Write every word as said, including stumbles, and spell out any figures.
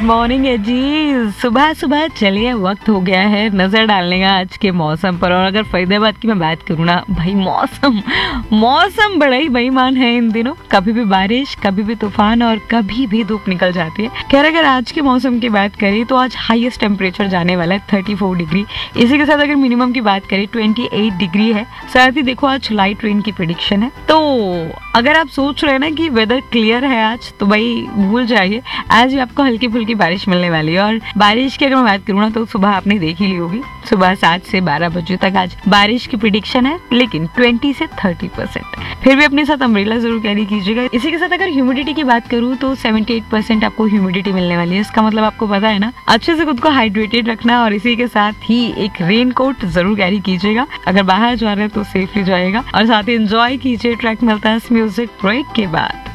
Morning है जी। सुबह सुबह चलिए, वक्त हो गया है नजर डालने का आज के मौसम पर। और अगर फरीदाबाद की मैं बात करूँ ना भाई, मौसम मौसम बड़ा ही बेईमान है इन दिनों। कभी भी बारिश, कभी भी तूफान और कभी भी धूप निकल जाती है। खैर, अगर आज के मौसम की बात करें तो आज हाईएस्ट टेम्परेचर जाने वाला है चौंतीस डिग्री। इसी के साथ अगर मिनिमम की बात करें अट्ठाईस डिग्री है। साथ ही देखो आज लाइट रेन की प्रेडिक्शन है। तो अगर आप सोच रहे हैं ना कि वेदर क्लियर है आज, तो भाई भूल जाइए, आज भी आपको हल्की फुल्की बारिश मिलने वाली है। और बारिश की अगर मैं बात करूँ ना तो सुबह आपने देख ही ली होगी, सुबह सात से बारह बजे तक आज बारिश की प्रेडिक्शन है, लेकिन बीस से तीस परसेंट। फिर भी अपने साथ अम्ब्रेला जरूर कैरी कीजिएगा। इसी के साथ अगर ह्यूमिडिटी की बात करूँ तो अठहत्तर परसेंट आपको ह्यूमिडिटी मिलने वाली है। इसका मतलब आपको पता है ना, अच्छे से खुद को हाइड्रेटेड रखना। और इसी के साथ ही एक रेन कोट जरूर कैरी कीजिएगा। अगर बाहर जा रहे हैं तो सेफली जाइएगा और साथ ही एंजॉय कीजिए। ट्रैक मिलता है इस म्यूजिक ब्रेक के बाद।